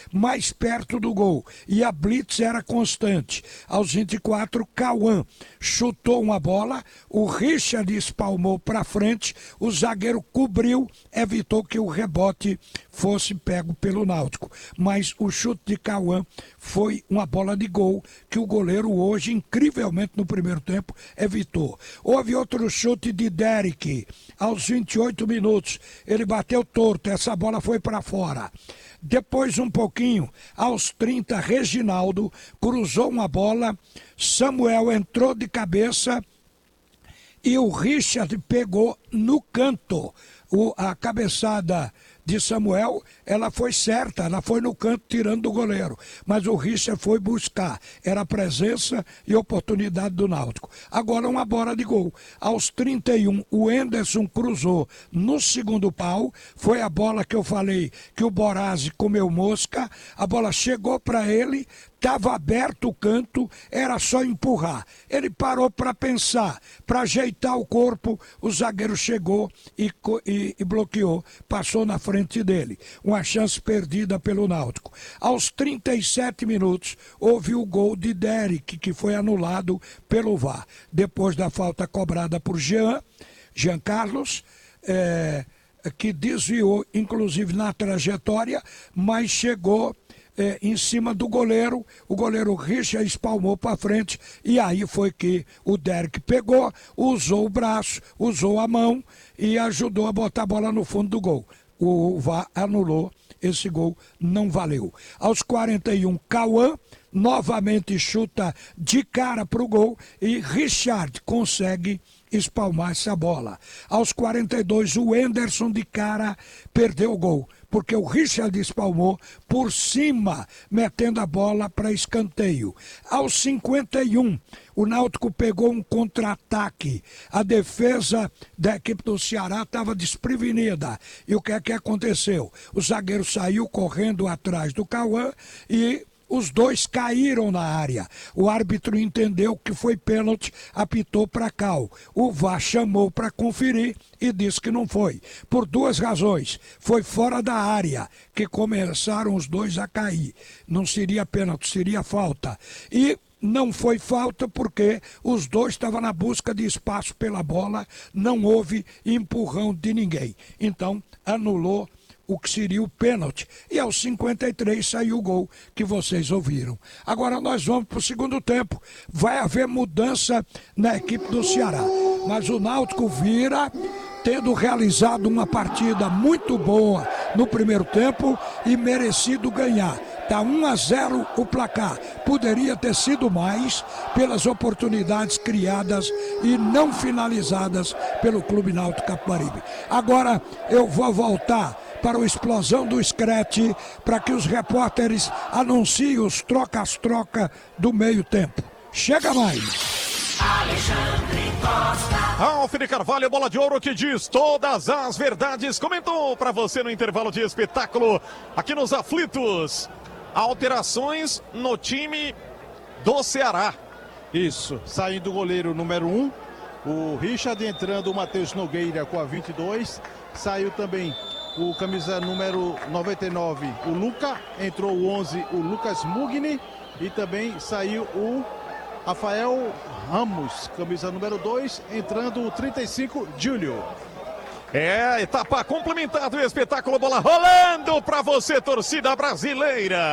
mais perto do gol e a blitz era constante. Aos 24, Cauã chutou uma bola, o Richard espalmou para frente, o zagueiro cobriu, evitou que o rebote fosse pego pelo Náutico. Mas o chute de Cauã foi uma bola de gol que o goleiro hoje, incrivelmente no primeiro tempo, evitou. Houve outro chute de Derek, aos 28 minutos, ele bateu torto, essa bola foi para fora. Depois um pouquinho, aos 30, Reginaldo cruzou uma bola, Samuel entrou de cabeça e o Richard pegou no canto. A cabeçada de Samuel, ela foi certa, ela foi no canto tirando do goleiro, mas o Richard foi buscar, era a presença e oportunidade do Náutico. Agora uma bola de gol, aos 31 o Henderson cruzou no segundo pau, foi a bola que eu falei que o Borazzi comeu mosca, a bola chegou para ele, estava aberto o canto, era só empurrar. Ele parou para pensar, para ajeitar o corpo, o zagueiro chegou e bloqueou, passou na frente dele. Uma chance perdida pelo Náutico. Aos 37 minutos, houve o gol de Derek, que foi anulado pelo VAR. Depois da falta cobrada por Jean Carlos, que desviou, inclusive, na trajetória, mas chegou em cima do goleiro, o goleiro Richard espalmou para frente e aí foi que o Derek pegou, usou o braço, usou a mão e ajudou a botar a bola no fundo do gol. O VAR anulou, esse gol não valeu. Aos 41, Cauã novamente chuta de cara para o gol e Richard consegue espalmar essa bola. Aos 42, o Henderson de cara perdeu o gol, porque o Richard espalmou por cima, metendo a bola para escanteio. Aos 51, o Náutico pegou um contra-ataque. A defesa da equipe do Ceará estava desprevenida. E o que é que aconteceu? O zagueiro saiu correndo atrás do Cauã e os dois caíram na área. O árbitro entendeu que foi pênalti, apitou para Cal. O VAR chamou para conferir e disse que não foi. Por duas razões. Foi fora da área que começaram os dois a cair. Não seria pênalti, seria falta. E não foi falta porque os dois estavam na busca de espaço pela bola, não houve empurrão de ninguém. Então, anulou o que seria o pênalti. E aos 53 saiu o gol que vocês ouviram. Agora nós vamos para o segundo tempo. Vai haver mudança na equipe do Ceará. Mas o Náutico vira, tendo realizado uma partida muito boa no primeiro tempo e merecido ganhar. Está 1-0 o placar. Poderia ter sido mais pelas oportunidades criadas e não finalizadas pelo Clube Náutico Capibaribe. Agora eu vou voltar para o Explosão do Screte para que os repórteres anunciem os troca-troca do meio tempo. Chega mais! Alexandre Costa. Ralf de Carvalho, bola de ouro que diz todas as verdades. Comentou para você no intervalo de espetáculo aqui nos Aflitos. Alterações no time do Ceará. Isso, saindo o goleiro número 1, o Richard, entrando o Matheus Nogueira com a 22. Saiu também o camisa número 99, o Luca. Entrou o 11, o Lucas Mugni. E também saiu o Rafael Ramos, camisa número 2, entrando o 35, Júlio. Etapa complementar do espetáculo, bola rolando para você, torcida brasileira.